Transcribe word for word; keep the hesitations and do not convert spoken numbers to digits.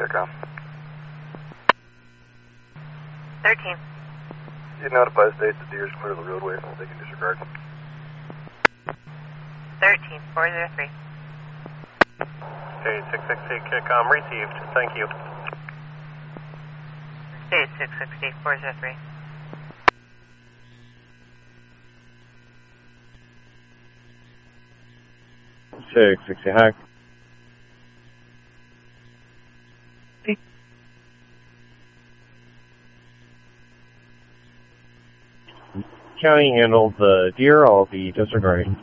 Intercom. thirteen. You notify state the deer is clear of the roadway. They can disregard. thirteen, four zero three. State six sixty, Kickcom received. Thank you. State six sixty, four zero three. six sixty, hack. County handled the deer. I'll be disregarding.